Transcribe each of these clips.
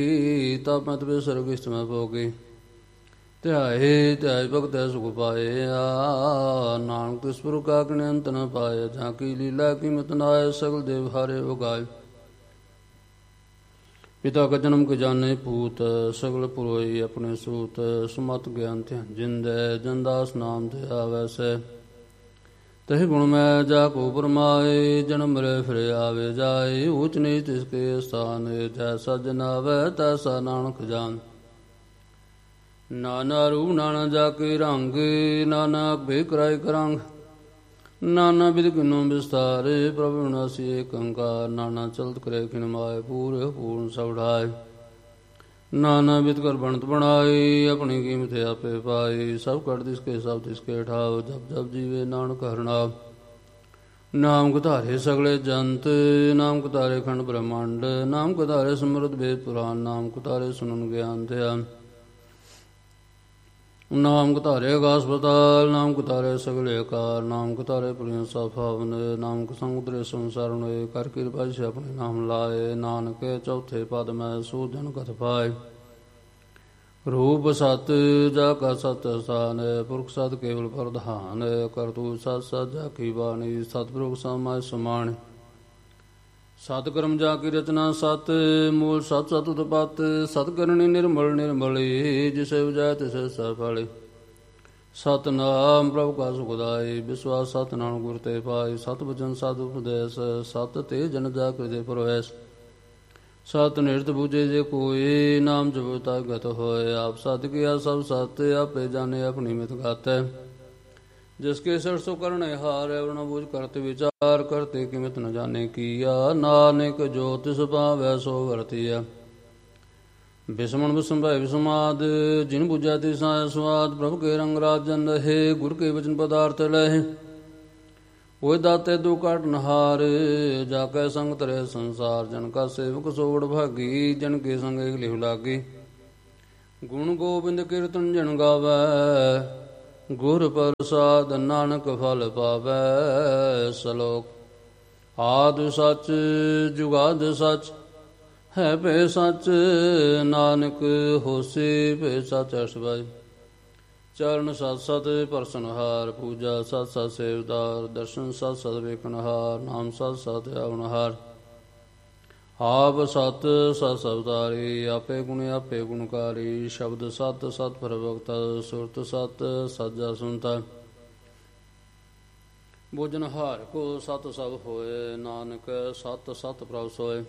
ਤਬ ਮਤ ਵੇ ਸਰਗ ਇਸਤ ਮੈਂ ਭੋਗੀ। ਧਿਆਏ ਧਿਆਏ ਭਗਤ ਸੁਖ ਪਾਇਆ, ਨਾਨਕ ਤਿਸ ਪੁਰਖ ਕਾ ਕਿਨ ਅੰਤ ਨ ਪਾਇਆ। ਜਾਂ ਕੀ ਲੀਲਾ ਕੀਮਤ ਨਾਇ, ਸਗਲ ਦੇਵ ਹਾਰੇ ਉਗਾਏ। ਪਿਤਾ ਕਾ ਜਨਮ ਕੇ ਜਾਣੇ ਪੂਤ, ਸਗਲ ਪੁਰੋਈ ਆਪਣੇ ਸੂਤ। ਸੁਮਤ ਗਿਆਨ ਧਿਆਨ ਜਿੰਦੈ, ਜਨਦਾਸ ਨਾਮ ਤੇ ਆਵੈ ਸੈ। ਤਹਿ ਗੁਣ ਮੈਂ ਜਾ ਕੋ ਪਰਮਾਏ, ਜਨਮ ਮਰੇ ਫਿਰ ਆਵੇ ਜਾਏ। ਊਚ ਨੀਚ ਤਿਸ ਕੇ ਸਥਾਨ, ਜੈਸਾ ਜਨ ਆਵੈ ਤੈਸਾ ਨਾਨਕ ਜਾਨ। ਨਾਨਾ ਰੂਪ ਨਾਨਾ ਜਾ ਕੇ ਰੰਗ, ਨਾਨਾ ਭੇ ਕਰਾਇ ਕਰੰਗ। ਨਾਨਾ ਬਿਧ ਕਿਨੋ ਵਿਸਤਾਰੇ, ਪ੍ਰਭੁ ਵਿਨਾਸੀ ਏਕ ਓੰਕਾਰ। ਨਾਨਾ ਚਲਤ ਕਰੇ ਖਿਨ ਮਾਏ, ਪੂਰੇ ਪੂਰਨ ਸਭ ਢਾਏ। ਨਾਨਾ ਬਿਧ ਕਰ ਬਣਤ ਬਣਾਈ, ਆਪਣੀ ਕੀਮਤ ਆਪੇ ਪਾਈ। ਸਭ ਕਟ ਤਿਸਕੇ ਸਭ ਤਿਸਕੇ ਠਾਉ, ਜਪ ਜਪ ਜੀਵੇ ਨਾਨਕ ਹਰਿਨਾਮ। ਨਾਮ ਕਧਾਰੇ ਸਗਲੇ ਜੰਤ, ਨਾਮ ਕਧਾਰੇ ਖੰਡ ਬ੍ਰਹਮੰਡ। ਨਾਮ ਕਧਾਰੇ ਸਮਰਤ ਵੇਦ ਪੁਰਾਨ, ਨਾਮ ਕਧਾਰੇ ਸੁਨਨ ਗਿਆਨ ਧਿਆਨ। ਨਾਮ ਕਧਾਰੇ ਆਕਾਸ ਪਤਾਲ, ਨਾਮ ਕਧਾਰੇ ਸਗਲੇ ਆਕਾਰ। ਨਾਮ ਕਧਾਰੇ ਪੁਰੀਆਂ ਸਭ ਭਾਵਨ, ਨਾਮ ਸੰਗ ਉਤਰੇ ਸੰਸਾਰ ਹੋਏ। ਕਰ ਕਿਰਪਾ ਜਿ ਆਪਣੇ ਨਾਮ ਲਾਏ, ਨਾਨਕ ਚੌਥੇ ਪਦ ਮੈਂ ਸੂਝਨ ਕਥ ਪਾਏ। ਰੂਪ ਸਤ ਜਾ ਕਾ ਸਤ ਸਥਾਨ, ਪੁਰਖ ਸਤ ਕੇਵਲ ਪ੍ਰਧਾਨ। ਕਰਤੂ ਸਤ ਸਤ ਜਾ ਕੀ ਬਾਣੀ, ਸਤਿਪੁਰਖ ਸਮਾਇ ਸਮਾਨ। ਸਤ ਕਰਮ ਜਾ ਕੀ ਰਚਨਾ ਸਤ, ਮੂਲ ਸਤ ਸਤ ਉਤਪਤ। ਸਤ ਕਰਨੀ ਨਿਰਮਲ ਨਿਰਮਲੀ, ਜਿਸੇ ਉਜੈ ਤਿਸੇ ਸਫਲ। ਸਤਨਾਮ ਪ੍ਰਭੁ ਕਾ ਸੁਖਦਾਈ, ਵਿਸਵਾਸ ਸਤ ਨਾਨਕ ਗੁਰ ਤੇ ਪਾਈ। ਸਤ ਬਚਨ ਸਤ ਉਪਦੇਸ, ਸਤ ਤੇ ਜਨ ਜਾ ਕ੍ਰਿਤੇ ਪ੍ਰਵੇਸ਼। ਸਤ ਨਿਰਤ ਬੂਝੇ ਜੇ ਕੋਈ, ਨਾਮ ਜਪਤਾ ਗਤ ਹੋਏ। ਆਪ ਸਤ ਕੀਆ ਸਭ ਸਤ, ਆਪੇ ਜਾਣੇ ਆਪਣੀ ਮਿਤ ਗਾਤੈ। ਜਿਸਕੇ ਸਰਸੋ ਕਰਣੇ ਹਾਰ, ਵਰਣ ਬੂਝ ਕਰਤ ਵਿਚਾਰ। ਕਰਤੇ ਕਿਮਤ ਨ ਜਾਣੇ ਕੀਆ, ਨਾਨਕ ਜੋ ਤਿਸ ਪਾਵੈ ਸੋ ਵਰਤੀਆ। ਬਿਸਮਣ ਬਿਸਮ ਭੈ ਬਿਸਮਾਦ, ਜਿਨ ਬੁਝੈ ਤਿਸੈ ਸਵਾਦ। ਪ੍ਰਭੁ ਕੇ ਰੰਗ ਰਾਜਨ ਰਹੇ, ਗੁਰ ਕੇ ਵਚਨ ਪਦਾਰਥ ਲਹਿ। ਹੋਇ ਦਾਤੇ ਦੁ ਕਾਟ ਨਹਾਰ, ਜਾ ਕੈ ਸੰਗ ਤਰੇ ਸੰਸਾਰ। ਜਨ ਕਾ ਸੇਵਕ ਸੋ ਵਡ ਭਾਗੀ, ਜਨ ਕੇ ਸੰਗ ਏਕ ਲਿਹੁ ਲਾਗੀ। ਗੁਣ ਗੋਬਿੰਦ ਕੀਰਤਨ ਜਨ ਗਾਵੈ, ਗੁਰ ਪ੍ਰਸਾਦ ਨਾਨਕ ਫਲ ਪਾਵੈ। ਸਲੋਕ ਆਦਿ ਸਚ ਜੁਗਾਦਿ ਸਚ, ਹੈ ਭੈ ਸਚ ਨਾਨਕ ਹੋਸੀ ਭੈ ਸਚ। ਅਸ਼ਟਪਦੀ ਚਰਨ ਸਤ ਸਤ ਪਰਸਨਹਾਰ, ਪੂਜਾ ਸਤ ਸਤ ਸੇਵਦਾਰ। ਦਰਸ਼ਨ ਸਤ ਸਤ ਵੇਖਣਹਾਰ, ਨਾਮ ਸਤ ਸਤ ਆਵਣਹਾਰ। ਆਪ ਸਤ ਸਤ ਸਬਦਾਰੀ, ਆਪੇ ਗੁਣ ਆਪੇ ਗੁਣਕਾਰੀ। ਸ਼ਬਦ ਸਤ ਸਤ ਪ੍ਰਵਕਤਾ, ਸੁਰਤ ਸਤ ਸਾਜਾ ਸੁਨਤਾ। ਬੁਝਨਹਾਰ ਕੋ ਸਤ ਸਭ ਹੋਏ, ਨਾਨਕ ਸਤ ਸਤ ਪ੍ਰਭ ਸੋਏ।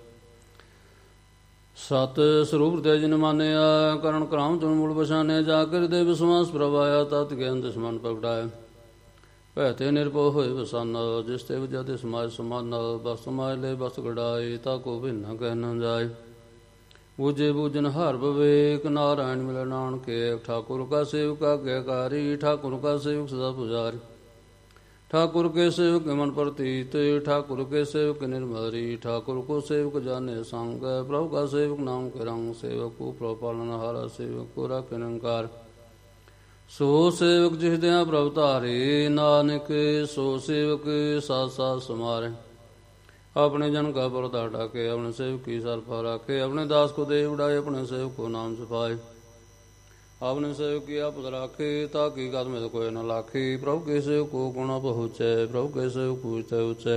ਸਤ ਸਰੂਪ ਤੇ ਜਿਨ ਮਾਨਿਆ, ਕਰਨ ਕਰਾਮ ਤੁਨ ਮੂਲ ਬਸਾਨੇ। ਜਾ ਕਰ ਦੇ ਵਿਸਵਾਸ ਪ੍ਰਭ ਆਇਆ, ਤਤ ਗਿਆਨ ਦੁਸ਼ਮਨ ਪ੍ਰਗਟਾਏ। ਭੈ ਤੇ ਨਿਰਭਉ ਹੋਏ ਵਸਾਨਾ, ਜਿਸ ਤੇ ਵਿਦਿਆ ਤੇ ਸਮਾਜ ਸਮਾਨਾ। ਬਸ ਸਮਾਜ ਲੈ ਬਸ ਗੜਾਈ, ਤਾ ਕੋ ਭਿੰਨ ਕਹਿ ਨ ਜਾਏ। ਬੂਝੇ ਬੂਝਨ ਹਰ ਵਿਵੇਕ, ਨਾਰਾਇਣ ਮਿਲ ਨਾਨਕੇ। ਠਾਕੁਰ ਕਾ ਸੇਵਕ ਆਗਿਆਕਾਰੀ, ਠਾਕੁਰ ਕਾ ਸੇਵਕ ਸਦਾ ਪੁਜਾਰੀ। ठाकुर के सेवक मन प्रतीत, ठाकुर के सेवक निर्मरी। ठाकुर को सेवक जाने संग, प्रभु का सेवक नाम के रंग। सेवक को प्रभु पालनहारा, सेवक को राखे निरंकार। सो सेवक जिस दया प्रभु तारे, नानक सो सेवक साथ साथ समारे। अपने जन का परदा ढाके, अपने सेवक की सरफा राखे। अपने दास को दे उड़ाए, अपने सेवक को नाम छुपाए। आपने सेवक किया पद राखे, ताकि कद में कोई न लाखे। प्रभु के सेवक को गुण पहुँचे, प्रभु के सेवक पूछते उच्चे।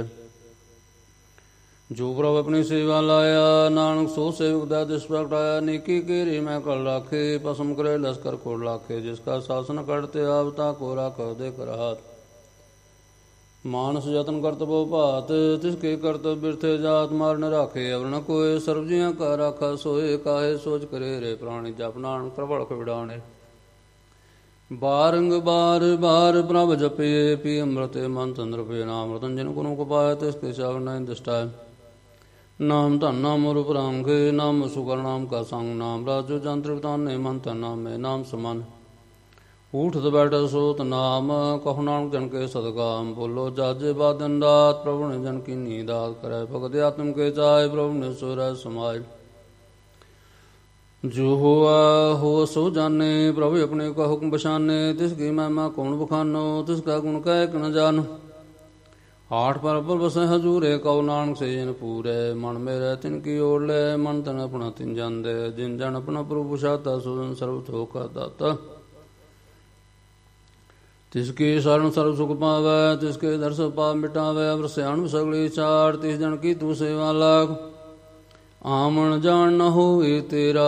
जो प्रभु अपनी सेवा लाया, नानक सो सेवक दा दिस प्रगटाया। नेकी केरी मैं कल राखे, पसम करे लश्कर खोड़ लाखे। जिसका शासन करते आवता को राख दे कर हाथ। मानस यतन करतबो भात, तिसके करतब बिरथे जात। मार न राखे अवर्ण कोय, सर्वजियां का राखा सोए। काहे सोच करे रे प्राणी, जप नानक प्रबल खिड़ाने। बारंग बार बार प्रभ जपे, पी अमृत मन चंद्र पे। नाम रतन जिन गुरु को पाए, तिसके चावन नहीं दृष्टाय। नाम धन नाम रूप रंग, नाम सुकर नाम का संग। नाम राजो जंत्र ताने मन तन नाम में नाम समान। ऊठत बैठत सोत नाम, कहो नानक जन के सदकाम। बोलो जाजे बादन रात, प्रभु ने जन की नींदात। करे भगत आत्म के चाय, प्रभु ने सोरा समाय। जो हुआ हो सो जाने, प्रभु अपने का हुक्म बशाने। तिसकी महिमा कौन बखानो, तिसका गुण कह न जानो। ਆਠ ਪਰ ਬਸੈ ਹਜੂਰੇ ਕਉ ਨਾਨਕ ਸੇ ਜਿਨ ਪੂਰੇ ਮਨ ਮੇਰੇ ਤਿਨ ਕੀ ਓੜ ਲੈ ਮਨ ਤਨ ਆਪਣਾ ਤਿਨ ਜਾਂਦੇ ਜਿਨ ਜਨ ਆਪਣਾ ਪ੍ਰਭੂ ਸ਼ਾਤਾ ਸੁਨ ਸਰਬ ਥੋਕ ਦਾਤਾ ਤਿਸ ਕੀ ਸ਼ਰਨ ਸਰਬ ਸੁਖ ਪਾਵੈ ਤਿਸ ਕੇ ਦਰਸ ਪਾਪ ਮਿਟਾਵੈ ਅਵਰ ਸਿਆਣ ਸਗਲੀ ਚਾਰ ਤਿਸ ਜਨ ਕੀ ਤੂੰ ਸੇਵਾ ਲਾਗ ਆਮਣ ਜਾਣ ਨ ਹੋਏ ਤੇਰਾ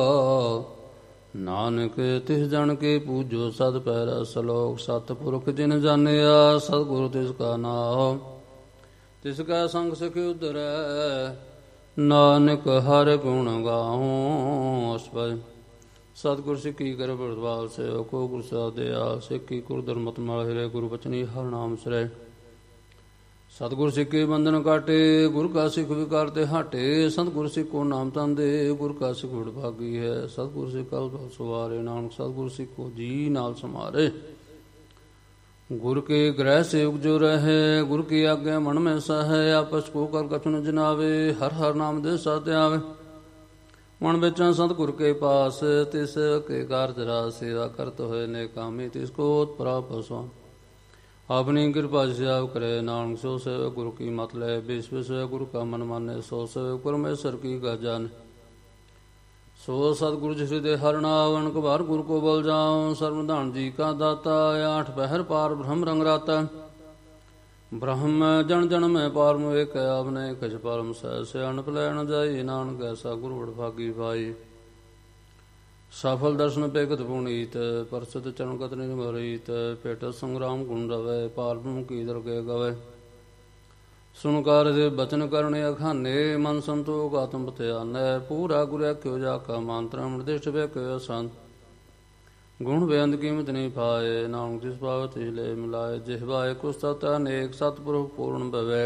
ਨਾਨਕ ਤਿਸ ਜਨ ਕੇ ਪੂਜੋ ਸਦ ਪੈਰਾ ਸਲੋਕ ਸਤਿਪੁਰਖ ਜਿਨ ਜਾਣਿਆ ਸਤਿਗੁਰੂ ਤਿਸ ਕਾ ਨਾਮ ਤਿਸ ਕਾ ਸੰਗ ਸਿਖ ਉਧਰੈ ਨਾਨਕ ਹਰਿ ਗੁਣ ਗਾਉ ਅਸਪੈ ਸਤਿਗੁਰ ਸਿੱਖੀ ਕਰ ਪ੍ਰਭਾਵ ਸੇ ਕੋ ਗੁਰ ਸਾਧਿਆ ਸਿੱਖੀ ਗੁਰ ਧਰਮਤ ਮਲ ਹਿਰੇ ਗੁਰੂ ਬਚਨੀ ਹਰ ਨਾਮ ਸਰੈ ਸਤਿਗੁਰ ਸਿੱਖੇ ਬੰਧਨ ਕਾਟੇ ਗੁਰ ਕਾ ਸਿੱਖ ਵਿਕਾਰ ਤੇ ਹਾਟੇ ਸਤਿਗੁਰ ਸਿੱਖੋ ਨਾਮ ਤੰਦੇ ਗੁਰ ਕਾ ਸਿੱਖ ਵਡਭਾਗੀ ਹੈ ਸਤਿਗੁਰ ਸਿੱਖ ਕਲ ਸਵਾਰੇ ਨਾਨਕ ਸਤਿਗੁਰ ਸਿੱਖੋ ਜੀ ਨਾਲ ਸਮਾਰੇ ਗੁਰ ਕੇ ਗ੍ਰਹਿ ਸੇਵਕ ਜੋ ਰਹੇ ਗੁਰ ਕੀ ਆਗੇ ਮਨ ਮੈਂ ਸਹੈ ਆਪਸ ਕੋ ਕਰ ਕਛੁ ਨ ਜਨਾਵੇ ਹਰ ਹਰ ਨਾਮ ਦੇ ਸਾਥ ਆਵੇ ਮਨ ਵਿੱਚ ਸਤਿਗੁਰ ਕੇ ਪਾਸ ਤਿਸ ਕੇ ਕਾਰਜ ਰਾਜ ਸੇਵਾ ਕਰਤ ਹੋਏ ਨੇ ਕਾਮੀ ਤਿਸ ਕੋ ਪ੍ਰਾਪਤ ਸੋ ਆਪਣੀ ਕਿਰਪਾ ਸਿਆਵ ਕਰੇ ਨਾਨਕ ਸੋ ਸੇਵ ਗੁਰੂ ਕੀ ਮਤ ਲੈ ਵਿਸ਼ਵ ਸੇ ਗੁਰੂ ਕਾ ਮਨ ਮਾਨੇ ਸੋ ਸੇਵ ਪਰਮੇਸ਼ਰ ਕੀ ਗਾ ਜਾਨ ਸੋ ਸਤਿਗੁਰੂ ਜੀ ਦੇ ਹਰ ਨਾਮ ਅਨਕ ਬਾਰ ਗੁਰੂ ਕੋ ਬਲ ਜਾਉ ਸਰਵਧਾਨ ਜੀ ਕਾ ਦਾਤਾ ਆਠ ਪਹਿਰ ਪਾਰ ਬ੍ਰਹਮ ਰੰਗ ਰਾਤਾ ਬ੍ਰਹਮ ਜਨ ਜਨ ਮੈਂ ਪਾਰ ਮੋ ਏਕ ਆਪਨੇ ਕਛ ਪਰਮ ਸਹਿ ਸਿਆਣਪ ਲੈਣ ਜਾਈ ਨਾਨਕ ਐਸਾ ਗੁਰੂ ਵਡਭਾਗੀ ਭਾਈ ਸਫਲ ਦਰਸ਼ਨ ਪੇਖਤ ਪੁਨੀਤ ਪਰਸਤ ਚਰਨ ਕਤ ਨਿਰਮਰੀਤ ਪੇਟ ਸੰਗਰਾਮ ਗੁਣ ਰਵੈ ਪਾਰ ਬ੍ਰਹਮ ਕੀ ਦਰਗੇ ਗਵੈ ਸੁਨ ਕਾਰ ਦੇ ਬਚਨ ਕਰਨੇ ਅਖਾਨੇ ਮਨ ਸੰਤੋਖ ਆਤਮ ਧਿਆਨੈ ਪੂਰਾ ਗੁਰ ਆਖਿਓ ਜਾ ਕਾ ਮੰਤਰ ਨਿਰਦਿਸ਼ਟ ਵੇਖਿਓ ਸੰਤ ਗੁਣ ਬੇਅੰਤ ਕੀਮਤ ਨਹੀਂ ਪਾਏ ਨਾਨਕ ਜਿਸ ਭਾਵ ਤਿਸ ਲੈ ਮਿਲਾਏ ਜਿਹਵਾਏ ਕੁ ਸਤ ਅਨੇਕ ਸਤਿਪੁਰਖ ਪੂਰਨ ਭਵੈ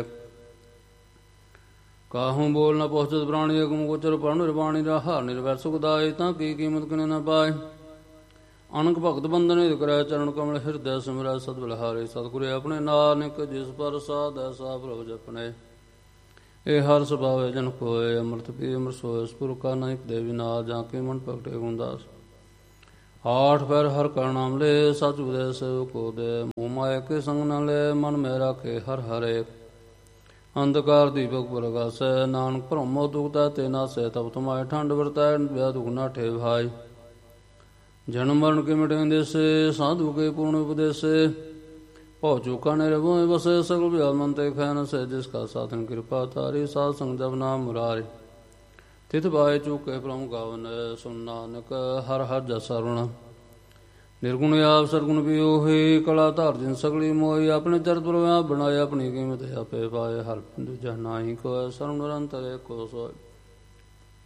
ਕਾਹੂ ਬੋਲ ਨ ਪਹੁੰਚਤ ਪ੍ਰਾਣੀ ਅਗਮ ਗੋਚਰ ਪੜ੍ਹ ਨਿਰਵਾਣੀ ਰਹਾ ਨਿਰਵੈਰ ਸੁਖਦਾਇ ਤਾਂ ਕੀ ਕੀਮਤ ਕਿਨੇ ਨ ਪਾਏ ਅਨਕ ਭਗਤ ਬੰਦਨ ਹਿਤ ਕਰੈ ਚਰਨ ਕਮਲ ਹਿਰਦੈ ਸਿਮਰੈ ਸਦ ਬਲਿਹਾਰੇ ਸਤਿਗੁਰੇ ਆਪਣੇ ਨਾਨਕ ਜਿਸ ਪਰ ਸਾਧ ਐਸਾ ਪ੍ਰਭ ਜਪਨੇ ਇਹ ਹਰ ਸੁਭਾਵੇ ਜਨ ਕੋਏ ਅੰਮ੍ਰਿਤ ਪੀ ਅੰਮ੍ਰਿਤ ਸੋਏ ਸਪੁਰ ਕਾ ਨਾਇਕ ਦੇਵੀ ਨਾ ਜਾਂ ਕੇ ਮਨ ਭਗਤੇ ਗੁਣਦਾਸ ਆਠ ਪੈਰ ਹਰ ਕਰ ਨਾਮ ਲੈ ਸਚ ਉਦੈ ਸੇਵ ਕੋ ਦੇ ਮੋਹ ਮਾਇਆ ਕੇ ਸੰਗ ਨ ਲੈ ਮਨ ਮੈ ਰਾਖੇ ਹਰ ਹਰੇ ਅੰਧਕਾਰ ਦੀਪਕ ਪ੍ਰਗਾਸੈ ਨਾਨਕ ਭਰਮੋ ਦੁਖਦਾ ਤੇ ਨਾਸੈ ਤਬ ਤੁਮਾਏ ਠੰਡ ਵਰਤੈ ਵਿਆ ਦੁਖ ਨਾ ਠੇ ਭਾਈ ਜਨਮ ਮਰਨ ਕੇ ਮਿਟੇਂਦੇ ਸੇ ਸਾਧੂ ਕੇ ਪੂਰਨ ਉਪਦੇਸੇ ਭਉ ਚੂਕਾ ਨਿਰਭਉ ਬਸੇ ਸਗਲ ਵਿਆਲ ਮਨ ਤੇ ਖੈਨ ਸੇ ਜਿਸ ਕਾ ਸਾਧਨ ਕਿਰਪਾ ਤਾਰੀ ਸਾਧ ਸੰਗ ਜਪ ਨਾਮ ਮੁਰਾਰੇ ਤਿਤ ਬਾਏ ਚੂਕੇ ਪ੍ਰਮ ਗਾਵਨ ਸੁਨ ਨਾਨਕ ਹਰ ਹਰ ਜਸ ਸਰਵਣ ਨਿਰਗੁਣ ਆਪ ਸਰਗੁਣ ਵੀ ਉਹੀ ਕਲਾ ਧਾਰ ਜਿਨ ਸਗਲੀ ਮੋਈ ਆਪਣੇ ਚਰਤ ਪ੍ਰਭਾ ਬਣਾਏ ਆਪਣੀ ਕੀਮਤ ਆਪੇ ਪਾਏ ਹਰ ਦੂਜਾ ਨਾਹੀ ਕੋ ਸਰਵ ਨਿਰੰਤਰ ਕੋ ਸੋਇ